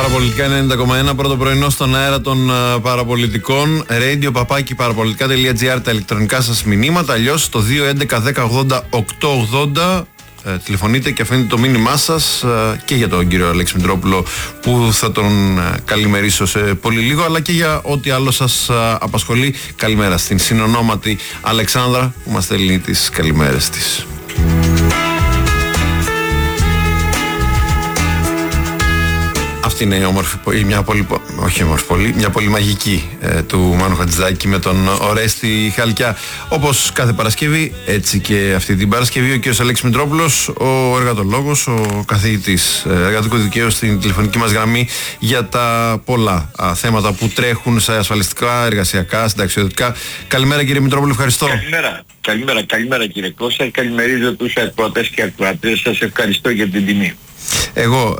Παραπολιτικά 90,1, πρώτο πρωινό στον αέρα των παραπολιτικών. Radio papaki parapolitica.gr, τα ηλεκτρονικά σας μηνύματα. Αλλιώς στο 211-1080-880 τηλεφωνείτε και αφήνετε το μήνυμά σας και για τον κύριο Αλέξη Μητρόπουλο, που θα τον καλημερίσω σε πολύ λίγο, αλλά και για ό,τι άλλο σας απασχολεί. Καλημέρα στην συνονόματη Αλεξάνδρα, που μας στέλνει τις καλημέρες της. Αυτή είναι μια πολύ μαγική του Μάνου Χατζηδάκη με τον Ορέστη Χαλκιά. Όπως κάθε Παρασκευή, έτσι και αυτή την Παρασκευή, ο κ. Αλέξης Μητρόπουλος, ο εργατολόγος, ο καθηγητής εργατικού δικαίου, στην τηλεφωνική μας γραμμή για τα πολλά θέματα που τρέχουν σε ασφαλιστικά, εργασιακά, συνταξιοδοτικά. Καλημέρα κύριε Μητρόπουλο, ευχαριστώ. Καλημέρα κύριε Κώστα, καλημερίζω τους ακροατές και ακροατές, σας ευχαριστώ για την τιμή. Εγώ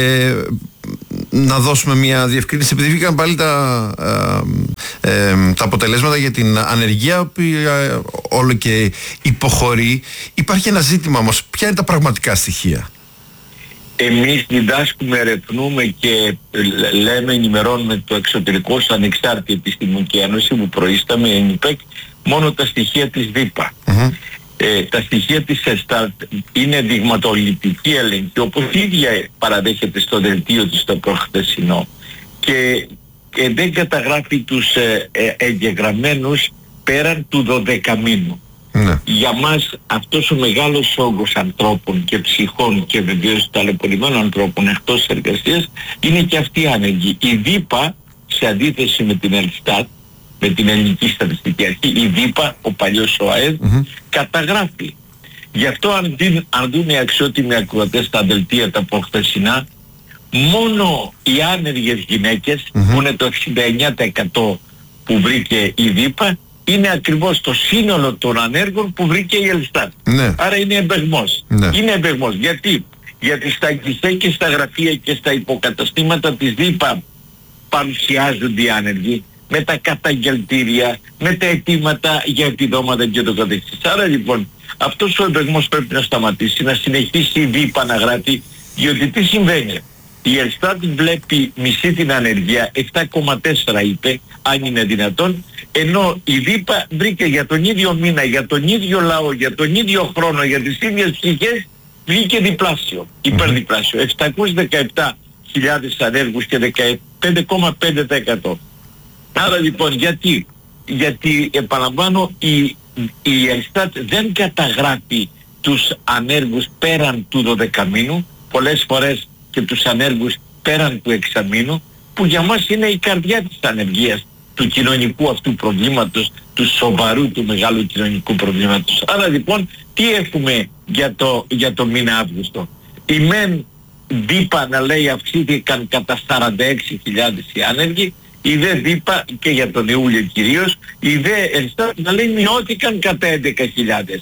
να δώσουμε μια διευκρίνηση, επειδή βγήκαν πάλι τα αποτελέσματα για την ανεργία που όλο και υποχωρεί. Υπάρχει ένα ζήτημα όμως, ποια είναι τα πραγματικά στοιχεία? Εμείς διδάσκουμε, ερευνούμε και λέμε, ενημερώνουμε το εξωτερικό σαν ανεξάρτητη επιστημονική ένωση που προείσταμε, ΕΝΙΠΕΚ, μόνο τα στοιχεία της ΔΥΠΑ. Τα στοιχεία της ΕΣΤΑΤ είναι δειγματοληπτική έλεγχη, όπως η ίδια παραδέχεται στο δελτίο της το προχθεσινό, και δεν καταγράφει τους εγγεγραμμένους πέραν του 12 μήνου. Για μας αυτός ο μεγάλος όγκος ανθρώπων και ψυχών και βεβαίως ταλαιπωρημένων ανθρώπων εκτός εργασίας είναι και αυτοί άνεργοι. Η ΔΥΠΑ, σε αντίθεση με την ΕΛΣΤΑΤ, με την Ελληνική Στατιστική Αρχή, η ΔΥΠΑ, ο παλιός ΟΑΕΔ, καταγράφει. Γι' αυτό αν δουν οι αξιότιμοι ακροατές τα δελτία τα προχθεσινά, μόνο οι άνεργες γυναίκες, που είναι το 69% που βρήκε η ΔΥΠΑ, είναι ακριβώς το σύνολο των ανέργων που βρήκε η Ελστάτ. Άρα είναι εμπεγμός. Είναι εμπεγμός. Γιατί στα γκισέ και στα γραφεία και στα υποκαταστήματα της ΔΥΠΑ παρουσιάζονται οι άνεργοι, με τα καταγγελτήρια, με τα αιτήματα για επιδόματα και το καθεξής. Άρα λοιπόν αυτός ο εμπεγμός πρέπει να σταματήσει, να συνεχίσει η ΔΥΠΑ να γράφει, διότι τι συμβαίνει? Η Ελστάτ βλέπει μισή την ανεργία, 7,4 είπε, αν είναι δυνατόν, ενώ η ΔΥΠΑ βρήκε για τον ίδιο μήνα, για τον ίδιο λαό, για τον ίδιο χρόνο, για τις ίδιες ψυχές, βγήκε διπλάσιο, υπερδιπλάσιο, 717.000 ανέργους και 15,5%. Άρα λοιπόν γιατί επαναλαμβάνω, η Ελστάτ δεν καταγράφει τους ανέργους πέραν του 12 μήνου, πολλές φορές και τους ανέργους πέραν του 6 μήνου, που για μας είναι η καρδιά της ανεργίας, του κοινωνικού αυτού προβλήματος, του σοβαρού, του μεγάλου κοινωνικού προβλήματος. Άρα λοιπόν τι έχουμε για το μήνα Αύγουστο? Η ΜΕΝ ΔΥΠΑ να λέει αυξήθηκαν κατά 46.000 οι άνεργοι, η ΔΕ ΔΥΠΑ και για τον Ιούλιο κυρίως, η ΔΕ Ελστάτ να λέει μειώθηκαν κατά 11.000.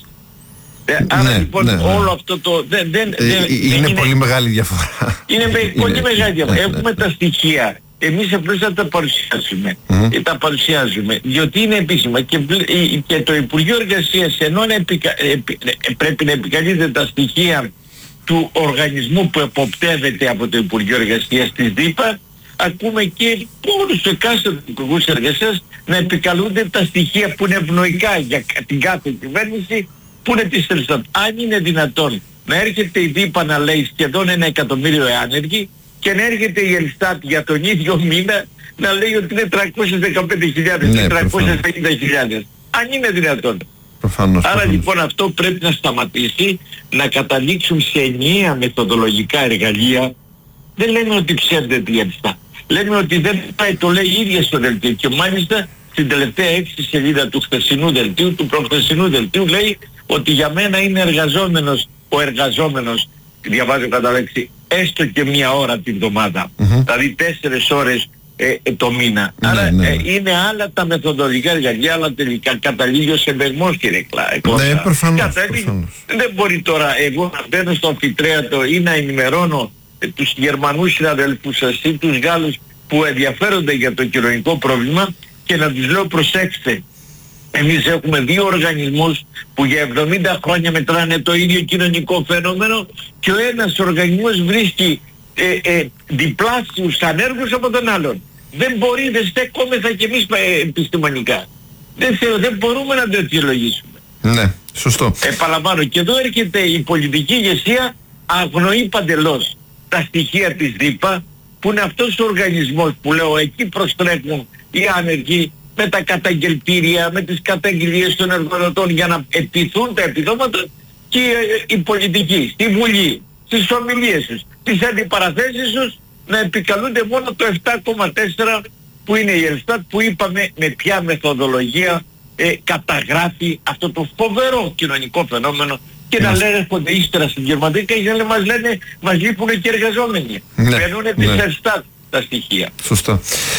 Άρα λοιπόν όλο αυτό το είναι πολύ μεγάλη διαφορά. Είναι πολύ μεγάλη διαφορά. Έχουμε τα στοιχεία. Εμείς απλώς θα τα παρουσιάσουμε. Τα παρουσιάζουμε διότι είναι επίσημα και το Υπουργείο Εργασίας, ενώ πρέπει να επικαλείται τα στοιχεία του οργανισμού που εποπτεύεται από το Υπουργείο Εργασίας της ΔΥΠΑ, ακούμε και όλους τους εκάστοτε υπουργούς εργασίας να επικαλούνται τα στοιχεία που είναι ευνοϊκά για την κάθε κυβέρνηση, που είναι της Ελστάτ. Αν είναι δυνατόν να έρχεται η ΔΥΠΑ να λέει σχεδόν 1 εκατομμύριο άνεργοι, και να έρχεται η Ελστάτ για τον ίδιο μήνα να λέει ότι είναι 315.000 ή 350.000. Αν είναι δυνατόν. Άρα λοιπόν αυτό πρέπει να σταματήσει, να καταλήξουν σε ενιαία μεθοδολογικά εργαλεία. Δεν λέμε ότι ψεύδεται η Ελστάτ. Λέμε ότι δεν πάει, το λέει η ίδια στο δελτίο, και μάλιστα στην τελευταία 6 σελίδα του χθεσινού δελτίου, του προχθεσινού δελτίου, λέει ότι για μένα είναι ο εργαζόμενος, διαβάζω κατά λέξη, έστω και 1 ώρα την εβδομάδα, δηλαδή 4 ώρες το μήνα. Άρα είναι άλλα τα μεθοδολογικά εργαλεία, αλλά τελικά καταλήγει ως εμπεγμός, κύριε Κλάρα. Ναι, προφανώς. Δεν μπορεί τώρα εγώ να μπαίνω στο αμφιτρέατο ή να ενημερώνω τους Γερμανούς συναδέλφους σας ή τους Γάλλους που ενδιαφέρονται για το κοινωνικό πρόβλημα και να τους λέω προσέξτε, εμείς έχουμε 2 οργανισμούς που για 70 χρόνια μετράνε το ίδιο κοινωνικό φαινόμενο, και ο ένας οργανισμός βρίσκει διπλάσιους ανέργους από τον άλλον. Δεν μπορεί, δεν στέκομεθα κι εμείς επιστημονικά. Δεν μπορούμε να το αιτιολογήσουμε. Ναι, σωστό. Επαναλαμβάνω, και εδώ έρχεται η πολιτική ηγεσία, αγνοεί παντελώς τα στοιχεία της ΔΥΠΑ, που είναι αυτός ο οργανισμός που λέω, εκεί προστρέχουν οι άνεργοι με τα καταγγελτήρια, με τις καταγγελίες των εργοδοτών για να ετηθούν τα επιδόματα, και οι πολιτικοί στη Βουλή, στις ομιλίες τους, στις αντιπαραθέσεις τους να επικαλούνται μόνο το 7,4 που είναι η Ελστάτ, που είπαμε με ποια μεθοδολογία καταγράφει αυτό το φοβερό κοινωνικό φαινόμενο, και να λένε έρχονται ύστερα στην Γερμανία και μας λείπουν και εργαζόμενοι. Παίρνουν τις Ελστάτ τα στοιχεία. Σωστά.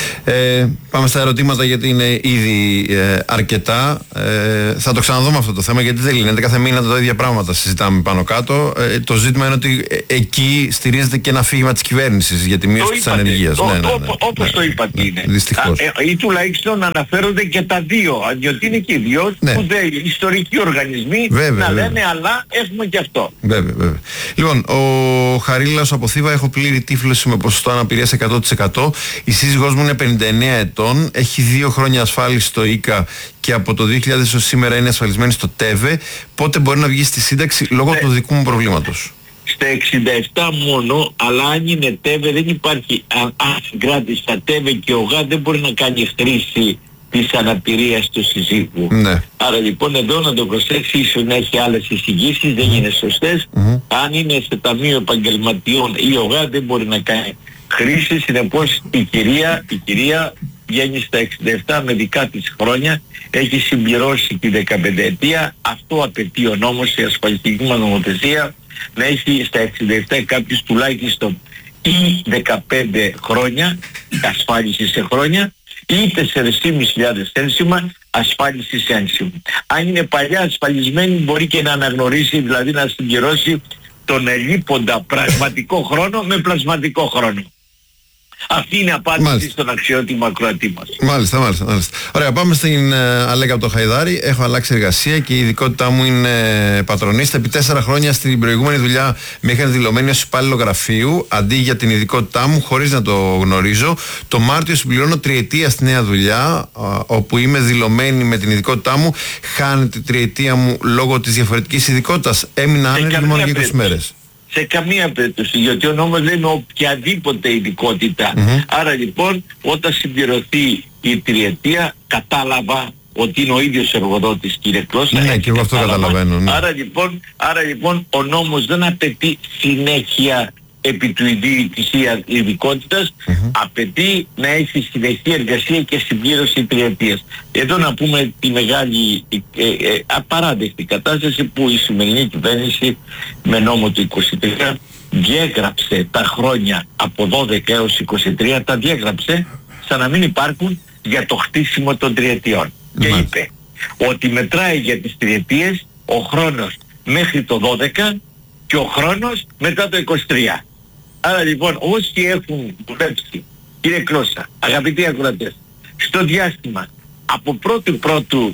Πάμε στα ερωτήματα, γιατί είναι ήδη αρκετά. Θα το ξαναδούμε αυτό το θέμα, γιατί δεν λύνεται. Κάθε μήνα τα ίδια πράγματα συζητάμε πάνω κάτω. Το ζήτημα είναι ότι εκεί στηρίζεται και ένα αφήγημα της κυβέρνησης για τη μείωση της ανεργίας. Όπως το είπατε είναι. Δυστυχώς. Ή τουλάχιστον αναφέρονται και τα δύο. Διότι είναι και οι δυο σπουδαίοι ιστορικοί οργανισμοί να λένε, αλλά έχουμε και αυτό. Βέβαια. Λοιπόν, ο Χαρίλαος από Θήβα: έχω πλήρη τύφλωση με ποσοστό αναπηρίας 100%. Η σύζυγός μου είναι 59 ετών, έχει 2 χρόνια ασφάλιση στο ΙΚΑ και από το 2000 έως σήμερα είναι ασφαλισμένη στο ΤΕΒΕ. Πότε μπορεί να βγει στη σύνταξη λόγω του δικού μου προβλήματος? Στα 67 μόνο, αλλά αν είναι ΤΕΒΕ δεν υπάρχει. Αν συγκράτησε στα ΤΕΒΕ και ο ΓΑ δεν μπορεί να κάνει χρήση της αναπηρίας του συζύγου. Ναι. Άρα λοιπόν εδώ να το προσέξει, ίσως να έχει άλλες εισηγήσεις, δεν είναι σωστές. Αν είναι σε ταμείο επαγγελματιών ή ο ΓΑ δεν μπορεί να κάνει χρήση. Συνεπώς η κυρία βγαίνει στα 67 με δικά της χρόνια, έχει συμπληρώσει τη 15 ετία. Αυτό απαιτεί ο νόμος, η ασφαλιστική μας νομοθεσία, να έχει στα 67 κάποιος τουλάχιστον ή 15 χρόνια ασφάλιση σε χρόνια ή 4.500 ένσημα ασφάλιση σε ένσημα. Αν είναι παλιά ασφαλισμένη μπορεί και να αναγνωρίσει, δηλαδή να συμπληρώσει τον ελείποντα πραγματικό χρόνο με πλασματικό χρόνο. Αυτή είναι η απάντηση στον αξιότιμο ακροατή μας. Μάλιστα. Ωραία, πάμε στην Αλέκα από το Χαϊδάρι. Έχω αλλάξει εργασία και η ειδικότητά μου είναι πατρονίστα. Επί 4 χρόνια στην προηγούμενη δουλειά με είχαν δηλωμένη ως υπάλληλο γραφείου αντί για την ειδικότητά μου, χωρίς να το γνωρίζω. Το Μάρτιο συμπληρώνω 3 ετία στη νέα δουλειά, όπου είμαι δηλωμένη με την ειδικότητά μου. Χάνεται η 3 ετία μου λόγω της διαφορετικής ειδικότητας? Έμεινα άνεργη μόνο για 20 μέρες. Σε καμία περίπτωση, γιατί ο νόμος λέει με οποιαδήποτε ειδικότητα. Άρα λοιπόν όταν συμπληρωθεί η 3ετία, κατάλαβα ότι είναι ο ίδιος εργοδότης, κύριε Κλώσσα. Ναι, και εγώ αυτό καταλαβαίνω. Ναι. Άρα λοιπόν ο νόμος δεν απαιτεί συνέχεια επί του της ειδικότητας, απαιτεί να έχει συνεχή εργασία και συμπλήρωση 3ετίας. Εδώ να πούμε τη μεγάλη απαράδεκτη κατάσταση που η σημερινή κυβέρνηση με νόμο του 23 διέγραψε τα χρόνια από 12 έως 23, τα διέγραψε σαν να μην υπάρχουν για το χτίσιμο των 3ετιών. Και είπε ότι μετράει για τις 3ετίες ο χρόνος μέχρι το 12 και ο χρόνος μετά το 23. Άρα λοιπόν όσοι έχουν δουλέψει, κύριε Κλώσσα, αγαπητοί ακροατές, στο διάστημα από 1η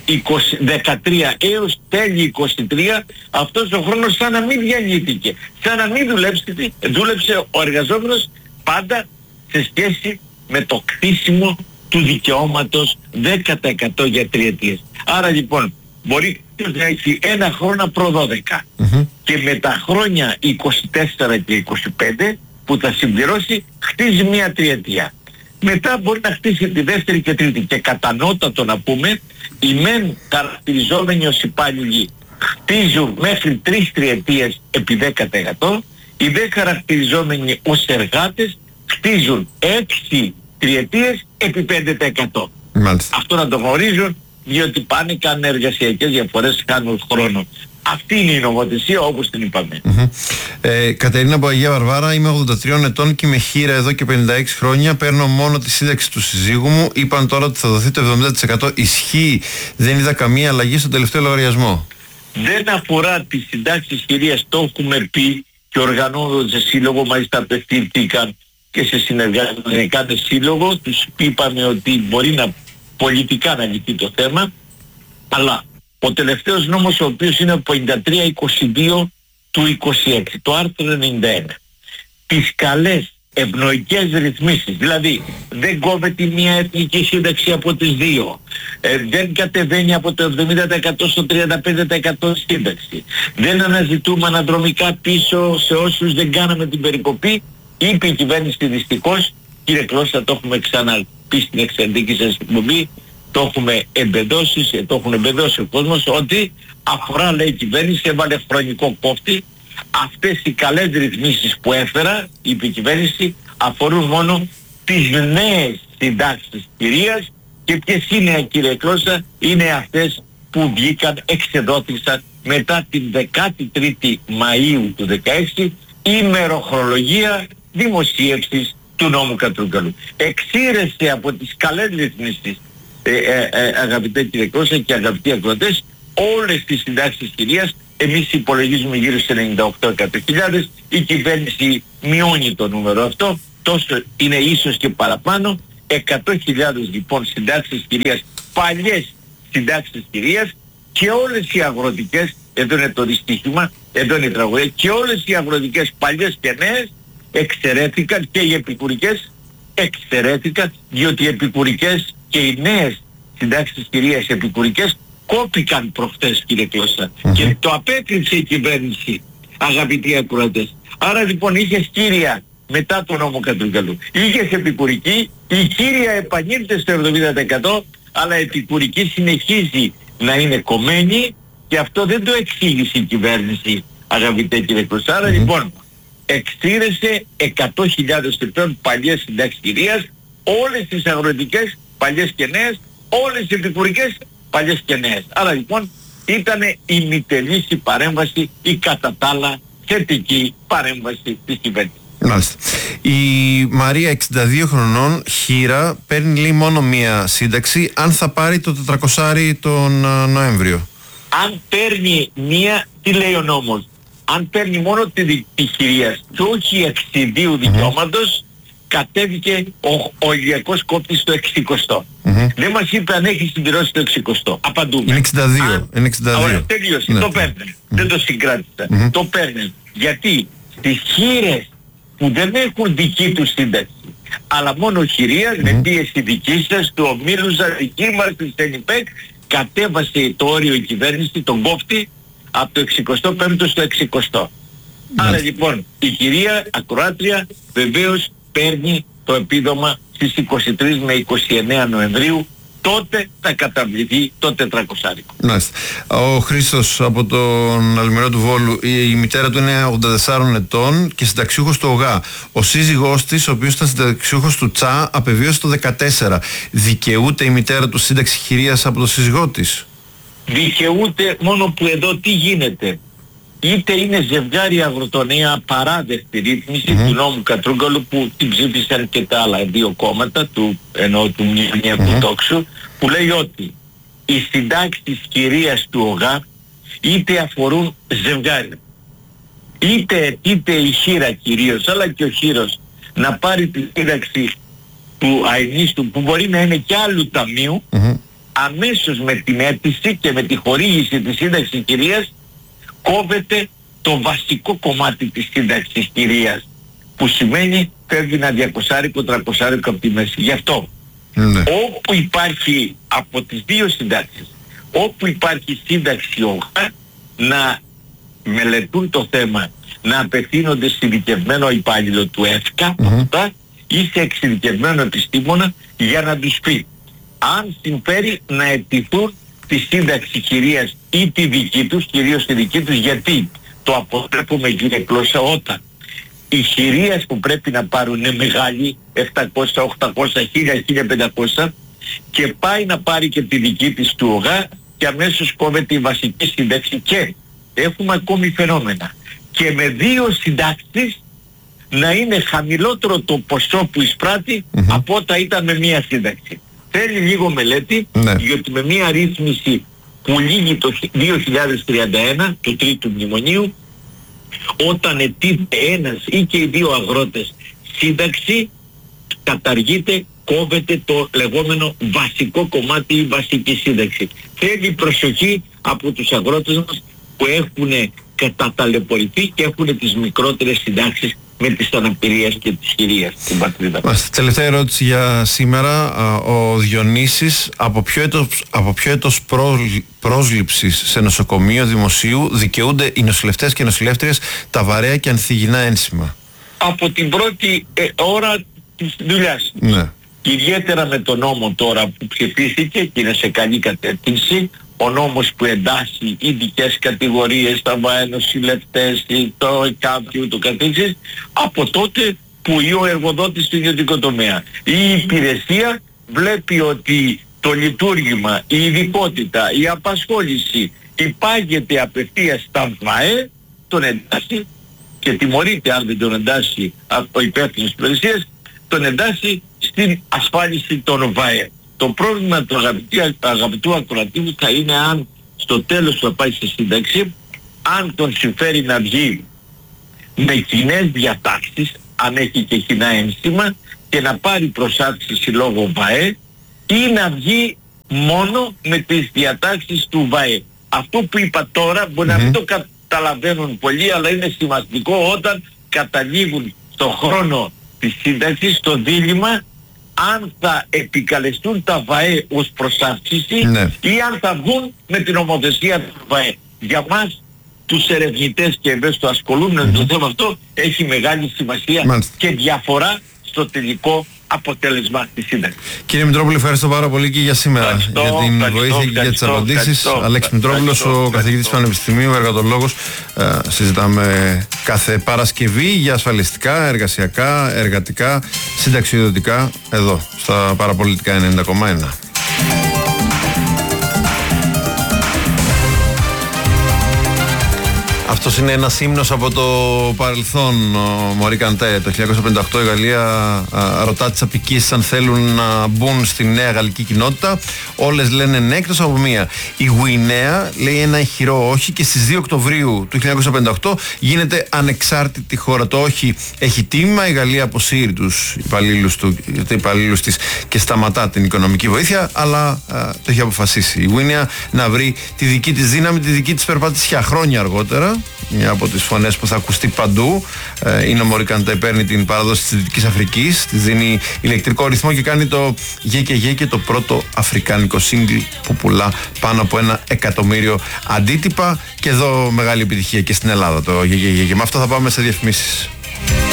13 έως τέλη 23, αυτός ο χρόνος σαν να μην διανύθηκε, σαν να μην δούλεψε ο εργαζόμενος πάντα σε σχέση με το κτίσιμο του δικαιώματος 10% για 3 ετίες. Άρα λοιπόν μπορεί να έχει ένα χρόνο προ 12 και με τα χρόνια 24 και 25 που θα συμπληρώσει χτίζει μια 3ετία. Μετά μπορεί να χτίσει τη δεύτερη και τρίτη, και κατανότατο να πούμε, οι μεν χαρακτηριζόμενοι ως υπάλληλοι χτίζουν μέχρι 3 τριετίες επί 10%, οι δε χαρακτηριζόμενοι ως εργάτες χτίζουν 6 τριετίες επί 5%. Μάλιστα. Αυτό να το γνωρίζουν, διότι πάνε, κάνουν εργασιακές διαφορές, κάνουν χρόνο. Αυτή είναι η νομοθεσία όπως την είπαμε. Κατερίνα από Αγία Βαρβάρα, είμαι 83 ετών και είμαι χείρα εδώ και 56 χρόνια. Παίρνω μόνο τη σύνταξη του συζύγου μου. Είπαν τώρα ότι θα δοθεί το 70%. Ισχύει? Δεν είδα καμία αλλαγή στον τελευταίο λογαριασμό. Δεν αφορά τις συντάξεις, κυρίας, το έχουμε πει και οργανώνοντας σε σύλλογο, μάλιστα απευθύνθηκαν και σε συνεργατικά σύλλογο. Τους είπαμε ότι μπορεί να πολιτικά να λυθεί το θέμα, αλλά ο τελευταίος νόμος, ο οποίος είναι ο 53-22 του 26, το άρθρο 91, τις καλές ευνοϊκές ρυθμίσεις. Δηλαδή δεν κόβεται μια εθνική σύνταξη από τις δύο, δεν κατεβαίνει από το 70% στο 35% σύνταξη, δεν αναζητούμε αναδρομικά πίσω σε όσους δεν κάναμε την περικοπή. Είπε η κυβέρνηση δυστυχώς, κύριε Κλώσσα, το έχουμε ξαναπεί στην εξαντλική σας εκπομπή, το έχουμε εμπεδώσει, το έχουν εμπεδώσει ο κόσμος, ότι αφορά, λέει η κυβέρνηση, έβαλε χρονικό κόφτη. Αυτές οι καλές ρυθμίσεις που έφερα, είπε η κυβέρνηση, αφορούν μόνο τις νέες συντάξεις κυρίας. Και ποιες είναι, κύριε Κλώσσα? Είναι αυτές που βγήκαν, εξεδόθησαν μετά την 13η Μαΐου του 2016, ημεροχρολογία δημοσίευσης του νόμου Κατρούγκαλου. Εξήρεσε από τις καλές ρυθμίσεις, αγαπητέ κύριε Κλώσσα και αγαπητοί ακροατές, όλες τις συντάξεις κυρίας. Εμείς υπολογίζουμε γύρω σε 98.000, η κυβέρνηση μειώνει το νούμερο αυτό, τόσο είναι ίσως και παραπάνω. 100.000 λοιπόν συντάξεις κυρίας, παλιές συντάξεις κυρίας, και όλες οι αγροτικές, εδώ είναι το δυστύχημα, εδώ είναι η τραγωδία, και όλες οι αγροτικές παλιές και νέες εξαιρέθηκαν, και οι επικουρικές εξαιρέθηκαν, διότι οι επικουρικές και οι νέες συντάξεις κυρίας επικουρικές κόπηκαν προχτές, κύριε Κλώσσα, και το απέκρυψε η κυβέρνηση, αγαπητοί ακροατές. Άρα λοιπόν είχες κύρια μετά τον νόμο Κατρούγκαλου, είχες επικουρική, η κύρια επανήλθε στο 70%, αλλά η επικουρική συνεχίζει να είναι κομμένη, και αυτό δεν το εξήγησε η κυβέρνηση, αγαπητέ κύριε Κλώσσα. Άρα λοιπόν εξήρεσε 100.000 επιπλέον παλιές συντάξεις κυρίας, όλες τις αγροτικές παλιές και νέες, όλες τις επικουρικές παλιές και νέες. Άρα λοιπόν ήταν η μητελής η παρέμβαση, η κατά τα άλλα θετική παρέμβαση της κυβέρνησης. Μάλιστα. Η Μαρία, 62 χρονών, χήρα, παίρνει λέει μόνο μία σύνταξη, αν θα πάρει το 400 τον Νοέμβριο. Αν παίρνει μία, τι λέει ο νόμος? Αν παίρνει μόνο τη χειρία και όχι εξιδίου δικαιώματος, κατέβηκε ο ηλιακός κόπτης στο 60. Δεν μας είπε αν έχει συμπληρώσει το 60. Απαντούμε. Είναι 62. Είναι 62. Ωραία, τελείωσε. Ναι. Το παίρνει. Δεν το συγκράτησα. Το παίρνει. Γιατί στις χείρες που δεν έχουν δική τους σύνταξη, αλλά μόνο χειρίας, με πίεση δική σας, του ομίλουσα, δική μας, της ΕΝΙΠΕΚ, κατέβασε το όριο η κυβέρνηση, τον κόφτη, από το 65ο στο 60. Άρα λοιπόν η κυρία ακροάτρια βεβαίως παίρνει το επίδομα στις 23 με 29 Νοεμβρίου, τότε θα καταβληθεί το 400. Μάλιστα. Ο Χρήστος από τον Αλμυρό του Βόλου, η μητέρα του είναι 84 ετών και συνταξιούχος του ΟΓΑ. Ο σύζυγός της, ο οποίος ήταν συνταξιούχος του ΤΣΑ, απεβίωσε το 14. Δικαιούται η μητέρα του σύνταξη χειρίας από το σύζυγό της? Δικαιούται, μόνο που εδώ τι γίνεται? Είτε είναι ζευγάρι αγροτονία, απαράδεκτη ρύθμιση του νόμου Κατρούγκαλου, που την ψήφισαν και τα άλλα δύο κόμματα του μνημονιακού τόξου, που λέει ότι οι συντάξεις κυρίας του ΟΓΑ είτε αφορούν ζευγάρι, είτε η χήρα κυρίως, αλλά και ο χείρος να πάρει τη σύνταξη του αηνίστου, που μπορεί να είναι και άλλου ταμείου, αμέσως με την αίτηση και με τη χορήγηση της σύνταξης κυρίας κόβεται το βασικό κομμάτι της σύνταξης κυρίας, που σημαίνει φεύγει ένα 200-300 από τη μέση. Γι' αυτό όπου υπάρχει από τις δύο συντάξεις, όπου υπάρχει σύνταξη ΟΓΑ, να μελετούν το θέμα, να απευθύνονται σε ειδικευμένο υπάλληλο του ΕΦΚΑ ή σε εξειδικευμένο επιστήμονα, για να τους πει αν συμφέρει να αιτηθούν τη σύνταξη κυρίας ή τη δική τους, κυρίως τη δική τους. Γιατί το αποτρέπουμε, κύριε Κλώσσα, όταν οι χειρίες που πρέπει να πάρουν είναι μεγάλοι, 700, 800, 1000, 1500, και πάει να πάρει και τη δική της του ΟΓΑ και αμέσως κόβεται η βασική σύνταξη, και έχουμε ακόμη φαινόμενα και με δύο συντάξεις να είναι χαμηλότερο το ποσό που εισπράττει από όταν ήταν με μία σύνταξη. Θέλει λίγο μελέτη, γιατί με μία ρύθμιση που λύγει το 2031, του τρίτου μνημονίου, όταν αιτείται ένας ή και οι δύο αγρότες σύνταξη, καταργείται, κόβεται το λεγόμενο βασικό κομμάτι ή βασική σύνταξη. Θέλει προσοχή από τους αγρότες μας που έχουν καταταλαιπωρηθεί και έχουν τις μικρότερες συντάξεις με τις αναπηρίες και της χειρίας στην πατρίδα. Τελευταία ερώτηση για σήμερα. Ο Διονύσης, από ποιο έτος πρόσληψης σε νοσοκομείο δημοσίου δικαιούνται οι νοσηλευτές και νοσηλεύτριες τα βαρέα και ανθυγιεινά ένσημα? Από την πρώτη ώρα της δουλειάς. Ναι. Ιδιαίτερα με τον νόμο τώρα που ψηφίστηκε και είναι σε καλή κατεύθυνση, ο νόμος που εντάσσει ειδικές κατηγορίες, τα νοσηλευτές, το ΕΚΑΒ και ούτω καθεξής, από τότε που ο εργοδότης του ιδιωτικού τομέα, η υπηρεσία βλέπει ότι το λειτουργήμα, η ειδικότητα, η απασχόληση υπάγεται απευθείας στα ΒΑΕ, τον εντάσσει και τιμωρείται αν δεν τον εντάσσει ο υπεύθυνος της υπηρεσίας, τον εντάσσει στην ασφάλιση των ΒΑΕ. Το πρόβλημα του αγαπητού ακροατήβου θα είναι αν στο τέλος θα πάει σε σύνταξη, αν τον συμφέρει να βγει με κοινές διατάξεις, αν έχει και κοινά ένσημα, και να πάρει προσάρτηση συλλόγου ΒΑΕ, ή να βγει μόνο με τις διατάξεις του ΒΑΕ. Αυτό που είπα τώρα μπορεί να μην το καταλαβαίνουν πολλοί, αλλά είναι σημαντικό όταν καταλήγουν στο χρόνο της σύνταξης, στο δίλημμα αν θα επικαλεστούν τα ΒΑΕ ως προσάρτηση ή αν θα βγουν με την ομοθεσία του ΒΑΕ. Για μας τους ερευνητές και ευαίσθητο ασχολούμενους με το θέμα αυτό έχει μεγάλη σημασία και διαφορά στο τελικό αποτέλεσμα της σύνταξης. Κύριε Μητρόπουλε, ευχαριστώ πάρα πολύ και για σήμερα για την βοήθεια και για τις απαντήσεις. Αλέξης Μητρόπουλος, ο καθηγητής Πανεπιστημίου, εργατολόγος. Συζητάμε κάθε Παρασκευή για ασφαλιστικά, εργασιακά, εργατικά, συνταξιοδοτικά, εδώ στα Παραπολιτικά 90,1. Αυτός είναι ένας ύμνος από το παρελθόν, Μωρί Καντέ. Το 1958 η Γαλλία ρωτά τις απικίες αν θέλουν να μπουν στη νέα γαλλική κοινότητα. Όλες λένε ναι, εκτός από μία. Η Γουινέα λέει ένα ηχηρό όχι και στις 2 Οκτωβρίου του 1958 γίνεται ανεξάρτητη χώρα. Το όχι έχει τίμημα. Η Γαλλία αποσύρει τους υπαλλήλους της και σταματά την οικονομική βοήθεια, αλλά το έχει αποφασίσει η Γουινέα να βρει τη δική της δύναμη, τη δική της περπατησιά. Χρόνια αργότερα, μια από τις φωνές που θα ακουστεί παντού, είναι ο Μωρί Καντέ, παίρνει την παράδοση της Δυτικής Αφρικής, της δίνει ηλεκτρικό ρυθμό και κάνει το γε και γε και το πρώτο αφρικάνικο single που πουλά πάνω από 1 εκατομμύριο αντίτυπα, και εδώ μεγάλη επιτυχία και στην Ελλάδα το γε και γε. Και με αυτό θα πάμε σε διαφημίσεις.